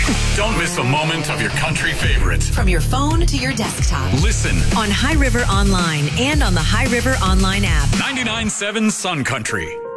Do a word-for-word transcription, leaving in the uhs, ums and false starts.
Don't miss a moment of your country favorites. From your phone to your desktop. Listen on High River Online and on the High River Online app. ninety-nine point seven Sun Country.